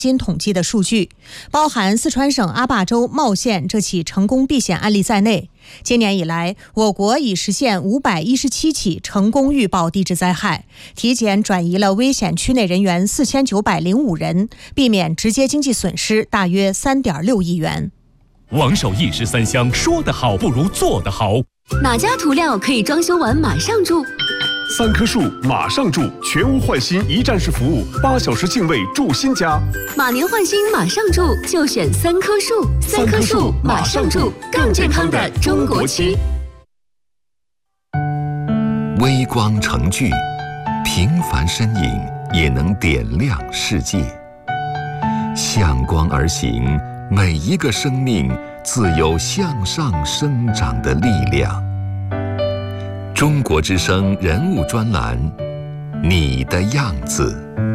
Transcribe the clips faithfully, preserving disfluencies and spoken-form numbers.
经统计的数据，包含四川省阿坝州茂县这起成功避险案例在内。今年以来，我国已实现五百一十七起成功预报地质灾害，体检转移了危险区内人员四千九百零五人，避免直接经济损失大约三点六亿元。 王守义十三香，说得好不如做得好。 哪家涂料可以装修完马上住？ 三棵树马上住，全屋换新一站式服务，八小时净位住新家。 马年换新马上住，就选三棵树。三棵树马上住，更健康的中国区。 微光成炬，平凡身影也能点亮世界。向光而行，每一个生命自有向上生长的力量。中国之声人物专栏，你的样子。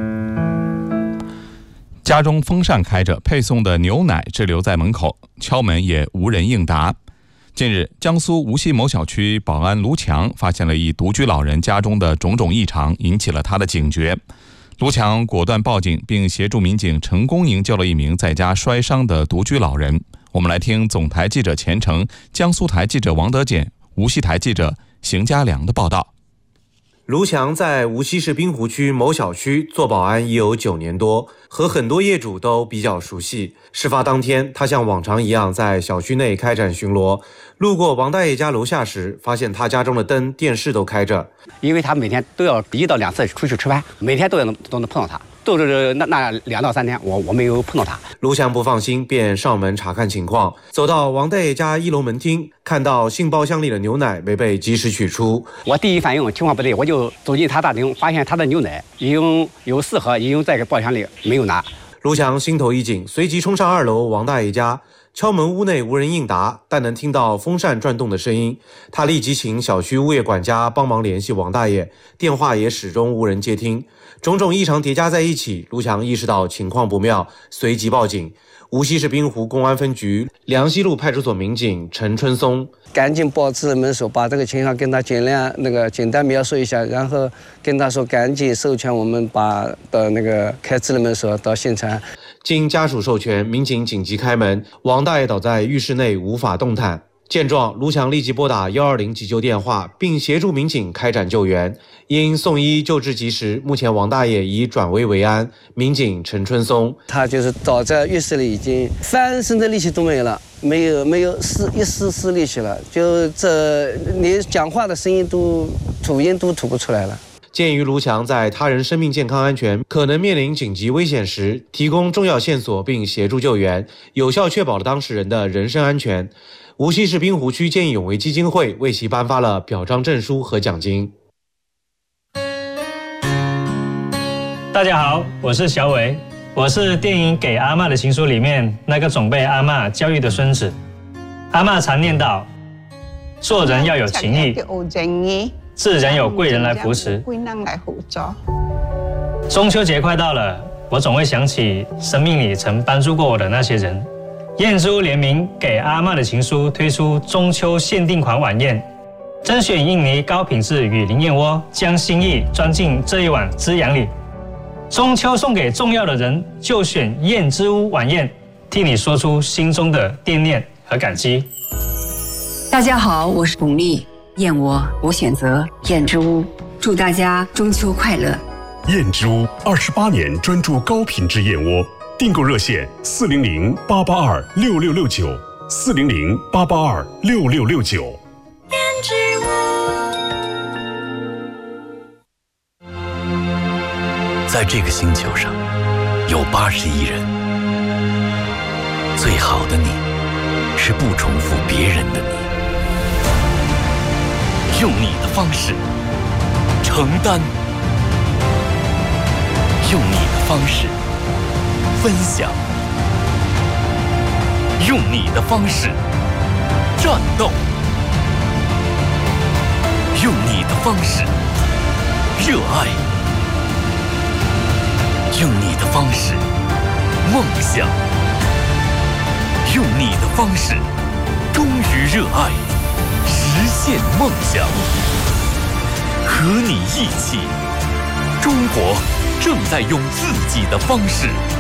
家中风扇开着，配送的牛奶滞留在门口，敲门也无人应答。近日，江苏无锡某小区保安卢强发现了一独居老人家中的种种异常，引起了他的警觉。卢强果断报警，并协助民警成功营救了一名在家摔伤的独居老人。我们来听总台记者钱成、江苏台记者王德简、无锡台记者邢家良的报道。 卢强在无锡市滨湖区某小区做保安已有九年多，和很多业主都比较熟悉。事发当天，他像往常一样在小区内开展巡逻，路过王大爷家楼下时，发现他家中的灯、电视都开着。 因为他每天都要一到两次出去吃饭，每天都能都能碰到他。都是那那两到三天，我我没有碰到他。 卢强不放心，便上门查看情况。走到王大爷家一楼门厅，看到信包箱里的牛奶没被及时取出。 我第一反应情况不对，我就走进他大厅，发现他的牛奶已经有四盒，已经在包厢里没有拿。 卢强心头一紧，随即冲上二楼王大爷家。敲门，屋内无人应答，但能听到风扇转动的声音。他立即请小区物业管家帮忙联系王大爷，电话也始终无人接听。种种异常叠加在一起，卢强意识到情况不妙，随即报警。无锡市滨湖公安分局梁西路派出所民警陈春松赶紧报知人们说，把这个情况跟他尽量那个简单描述一下，然后跟他说赶紧授权我们把的那个开智能门锁到现场。 经家属授权，民警紧急开门，王大爷倒在浴室内无法动弹。见状，卢强立即拨打一二零急救电话，并协助民警开展救援。因送医救治及时，目前王大爷已转危为安。民警陈春松， 他就是倒在浴室里，已经翻身的力气都没有了，没有没有丝一丝丝力气了，就这连讲话的声音都吐音都吐不出来了。 鉴于卢强在他人生命健康安全可能面临紧急危险时提供重要线索并协助救援，有效确保了当事人的人身安全，无锡市滨湖区见义勇为基金会为其颁发了表彰证书和奖金。 大家好，我是小伟，我是电影《给阿嬷的情书》里面那个总被阿嬷教育的孙子。阿嬷常念叨，做人要有情义，自然有贵人来扶持。中秋节快到了，我总会想起生命里曾帮助过我的那些人。燕之屋联名给阿嬷的情书推出中秋限定款晚宴，甄选印尼高品质雨林燕窝，将心意装进这一碗滋养里。中秋送给重要的人，就选燕之屋晚宴，替你说出心中的惦念和感激。 大家好，我是巩俐。燕窝，我选择燕之屋，祝大家中秋快乐。 燕之屋二十八年专注高品质燕窝，订购热线四零零八八二六六六九，四零零八八二六六六九。 燕之屋。 在这个星球上，有八十亿人，最好的你，是不重复别人的你。用你的方式承担，用你的方式分享，用你的方式战斗，用你的方式热爱，用你的方式梦想，用你的方式忠于热爱，实现梦想，和你一起。中国正在用自己的方式